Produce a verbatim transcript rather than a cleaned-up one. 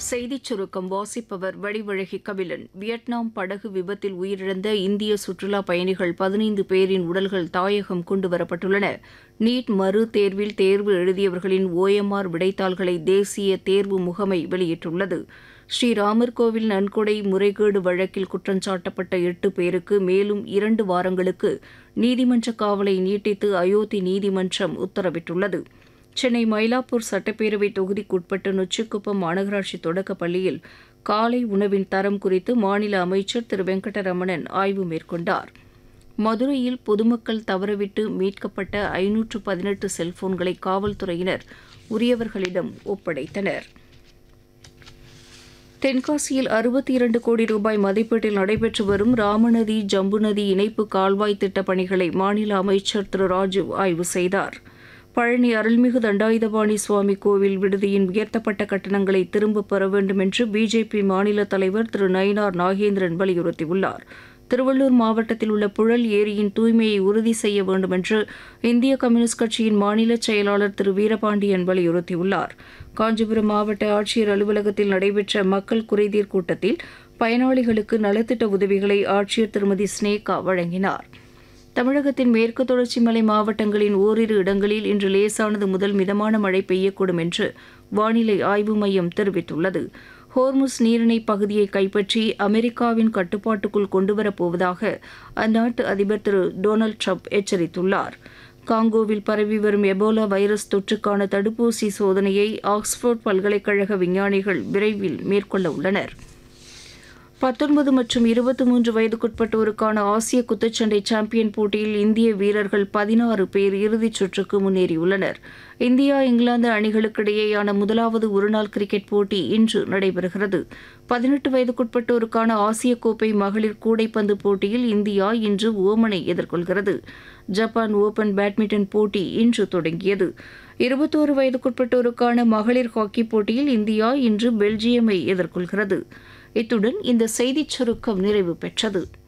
செய்திச் சுருக்கம் வாசிப்பவர் வடிவழகி கபிலன். வியட்நாம் படகு விபத்தில் உயிரிழந்த இந்திய சுற்றுலாப் பயணிகள் பதினைந்து பேரின் உடல்கள் தாயகம் கொண்டுவரப்பட்டுள்ளன. நீட் மறு தேர்வில் தேர்வு எழுதியவர்களின் ஓஎம்ஆர் விடைத்தாள்களை தேசிய தேர்வு முகமை வெளியிட்டுள்ளது. ஸ்ரீராமர் கோவில் நன்கொடை முறைகேடு வழக்கில் குற்றஞ்சாட்டப்பட்ட எட்டு பேருக்கு மேலும் இரண்டு வாரங்களுக்கு நீதிமன்ற காவலை நீட்டித்து அயோத்தி நீதிமன்றம் உத்தரவிட்டுள்ளது. சென்னை மயிலாப்பூர் சட்டப்பேரவை தொகுதிக்குட்பட்ட நொச்சிக்குப்பம் மாநகராட்சி தொடக்கப் பள்ளியில் காலை உணவின் தரம் குறித்து மாநில அமைச்சர் திரு வெங்கடரமணன் ஆய்வு மேற்கொண்டார். மதுரையில் பொதுமக்கள் தவறவிட்டு மீட்கப்பட்ட ஐநூற்று பதினெட்டு செல்போன்களை காவல்துறையினர் உரியவர்களிடம் ஒப்படைத்தனர். தென்காசியில் அறுபத்தி இரண்டு கோடி ரூபாய் மதிப்பீட்டில் நடைபெற்று வரும் ராமநதி ஜம்பு நதி இணைப்பு கால்வாய் திட்டப் பணிகளை மாநில அமைச்சர் திரு ராஜு ஆய்வு செய்தார். பழனி அருள்மிகு தண்டாயுதபாணி சுவாமி கோவில் விடுதியின் உயர்த்தப்பட்ட கட்டணங்களை திரும்பப் பெற வேண்டும் என்று பிஜேபி மாநில தலைவர் திரு நயினார் நாகேந்திரன் வலியுறுத்தியுள்ளார். திருவள்ளூர் மாவட்டத்தில் உள்ள புழல் ஏரியின் தூய்மையை உறுதி செய்ய வேண்டும் என்று இந்திய கம்யூனிஸ்ட் கட்சியின் மாநில செயலாளர் திரு வீரபாண்டியன் வலியுறுத்தியுள்ளார். காஞ்சிபுரம் மாவட்ட ஆட்சியர் அலுவலகத்தில் நடைபெற்ற மக்கள் குறைதீர் கூட்டத்தில் பயனாளிகளுக்கு நலத்திட்ட உதவிகளை ஆட்சியர் திருமதி ஸ்னேகா வழங்கினார். தமிழகத்தின் மேற்கு தொடர்ச்சி மலை மாவட்டங்களின் ஓரிரு இடங்களில் இன்று லேசானது முதல் மிதமான மழை பெய்யக்கூடும் என்று வானிலை ஆய்வு மையம் தெரிவித்துள்ளது. ஹோர்முஸ் நீரிணை பகுதியை கைப்பற்றி அமெரிக்காவின் கட்டுப்பாட்டுக்குள் கொண்டுவரப்போவதாக அந்நாட்டு அதிபர் திரு டொனால்டு ட்ரம்ப் எச்சரித்துள்ளார். காங்கோவில் பரவி வரும் எபோலா வைரஸ் தொற்றுக்கான தடுப்பூசி சோதனையை ஆக்ஸ்போர்ட் பல்கலைக்கழக விஞ்ஞானிகள் விரைவில் மேற்கொள்ள உள்ளனர். பத்தொன்பது மற்றும் இருபத்தி மூன்று வயதுக்குட்பட்டோருக்கான ஆசிய குத்துச்சண்டை சாம்பியன் போட்டியில் இந்திய வீரர்கள் பதினாறு பேர் இறுதிச் சுற்றுக்கு முன்னேறியுள்ளனர். இந்தியா இங்கிலாந்து அணிகளுக்கிடையேயான முதலாவது ஒருநாள் கிரிக்கெட் போட்டி இன்று நடைபெறுகிறது. பதினெட்டு வயதுக்குட்பட்டோருக்கான ஆசிய கோப்பை மகளிர் கூடைப்பந்து போட்டியில் இந்தியா இன்று ஓமனை எதிர்கொள்கிறது. ஜப்பான் ஓபன் பேட்மிண்டன் போட்டி இன்று தொடங்கியது. இருபத்தோரு வயதுக்குட்பட்டோருக்கான மகளிர் ஹாக்கி போட்டியில் இந்தியா இன்று பெல்ஜியமை எதிர்கொள்கிறது. இத்துடன் இந்த செய்திச் சுருக்கம் நிறைவு பெற்றது.